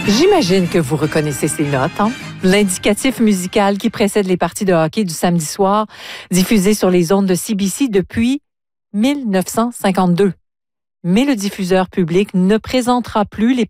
J'imagine que vous reconnaissez ces notes, hein? L'indicatif musical qui précède les parties de hockey du samedi soir, diffusées sur les ondes de CBC depuis 1952. Mais le diffuseur public ne présentera plus les